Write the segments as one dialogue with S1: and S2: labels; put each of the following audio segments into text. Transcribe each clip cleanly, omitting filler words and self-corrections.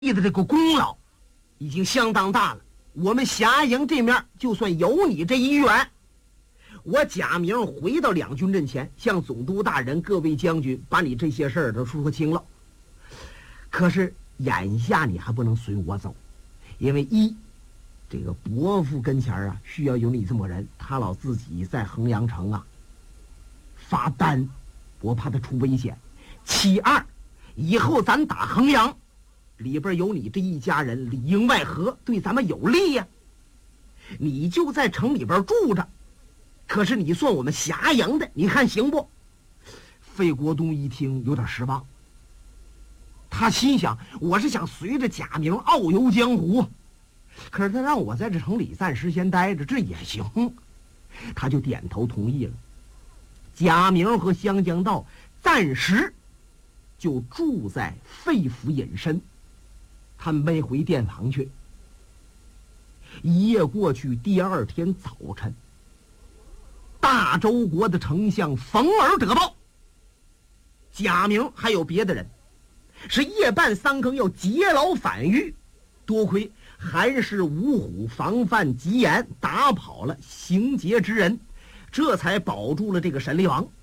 S1: 立的这个功劳已经相当大了。我们霞营这面就算有你这一员，我贾明回到两军阵前，向总督大人、各位将军把你这些事儿都说清了。可是眼下你还不能随我走，因为这个伯父跟前啊，需要有你这么人，他老自己在衡阳城啊发单，我怕他出危险。其二，以后咱打衡阳，里边有你这一家人，里应外合，对咱们有利呀。你就在城里边住着，可是你算我们霞营的，你看行不？费国东一听有点失望，他心想，我是想随着贾明遨游江湖，可是他让我在这城里暂时先待着，这也行。他就点头同意了。贾明和湘江道暂时就住在费府隐身，他们没回殿房去。一夜过去，第二天早晨，大周国的丞相冯儿得报，贾明还有别的人是夜半三更要劫牢反狱，多亏韩氏五虎防范极严，打跑了行劫之人，这才保住了这个神力王。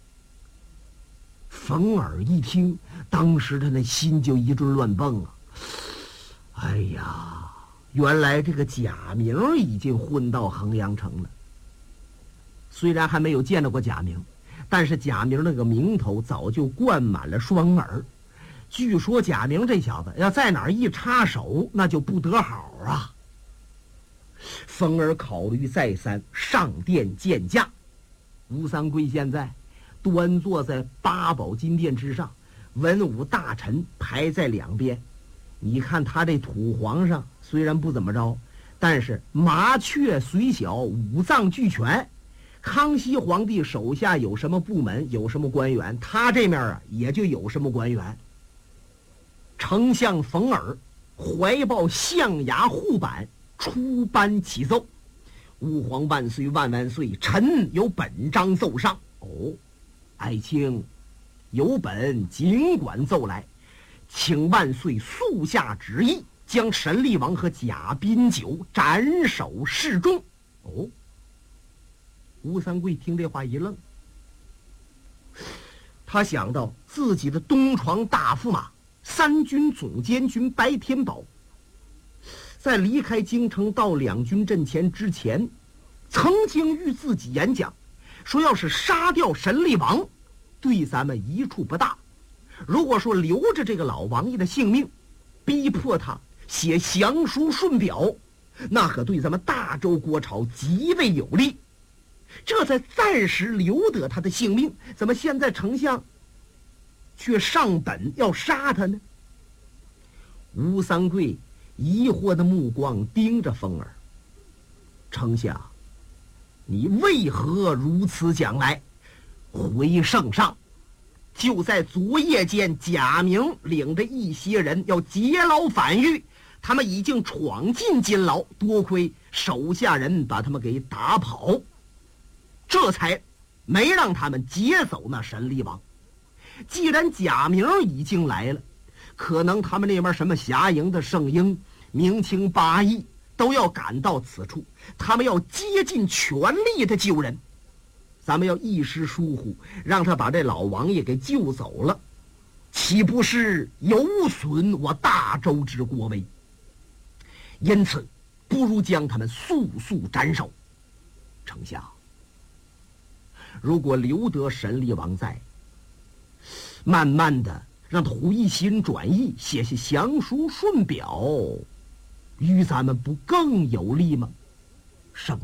S1: 冯儿一听，当时他那心就一阵乱蹦啊！哎呀，原来这个贾明已经混到衡阳城了。虽然还没有见到过贾明，但是贾明那个名头早就灌满了双耳。据说贾明这小子要在哪儿一插手，那就不得好啊。冯儿考虑再三，上殿见驾。吴三桂现在端坐在八宝金殿之上，文武大臣排在两边。你看他这土皇上虽然不怎么着，但是麻雀虽小，五脏俱全。康熙皇帝手下有什么部门，有什么官员，他这面啊也就有什么官员。丞相冯儿怀抱象牙护板，出班启奏：吾皇万岁万万岁，臣有本章奏上。爱卿有本尽管奏来，请万岁速下旨意，将神力王和贾宾九斩首示众。吴三桂听这话一愣，他想到自己的东床大驸马三军总监军白天宝，在离开京城到两军阵前之前，曾经与自己演讲，说要是杀掉神力王，对咱们一处不大。如果说留着这个老王爷的性命，逼迫他写降书顺表，那可对咱们大周国朝极为有利。这才暂时留得他的性命，怎么现在丞相却上本要杀他呢？吴三桂疑惑的目光盯着冯儿。丞相，你为何如此讲来？回圣上，就在昨夜间，贾明领着一些人要劫牢反狱，他们已经闯进监牢，多亏手下人把他们给打跑，这才没让他们劫走那神力王。既然贾明已经来了，可能他们那边什么霞营的圣婴、明清八义都要赶到此处，他们要竭尽全力的救人。咱们要一时疏忽，让他把这老王爷给救走了，岂不是有损我大周之国威？因此不如将他们速速斩首。丞相，如果留得神力王在，慢慢的让他回心转意，写下降书顺表，与咱们不更有利吗？圣